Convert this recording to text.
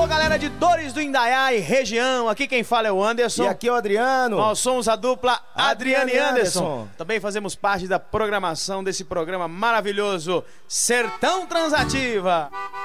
Alô, galera de Dores do Indaiá e região, aqui quem fala é o Anderson. E aqui é o Adriano. Nós somos a dupla Adriano e Anderson. Também fazemos parte da programação desse programa maravilhoso, Sertão Transativa.